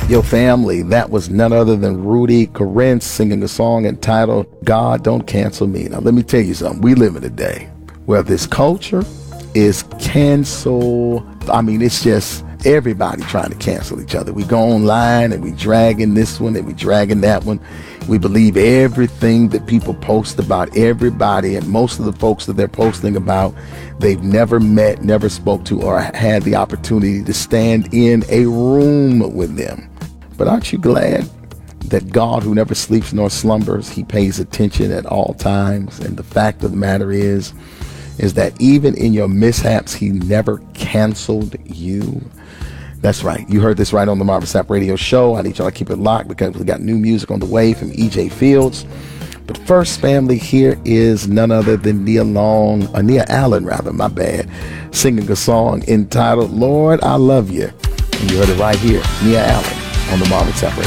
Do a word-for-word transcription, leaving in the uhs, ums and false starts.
Yo, family, that was none other than Rudy Corinth singing a song entitled God Don't Cancel Me. Now, let me tell you something. We live in a day where this culture is cancel. I mean, it's just everybody trying to cancel each other. We go online and we dragging this one and we dragging that one. We believe everything that people post about everybody, and most of the folks that they're posting about, they've never met, never spoke to, or had the opportunity to stand in a room with them. But aren't you glad that God, who never sleeps nor slumbers, he pays attention at all times? And the fact of the matter is, is that even in your mishaps, he never canceled you. That's right. You heard this right on the Marvin Sapp Radio Show. I need y'all to keep it locked because we got new music on the way from E J Fields. But first, family, here is none other than Nia Long, or Nia Allen, rather, my bad, singing a song entitled Lord, I Love You. And you heard it right here, Nia Allen on the Marvin Sapp Radio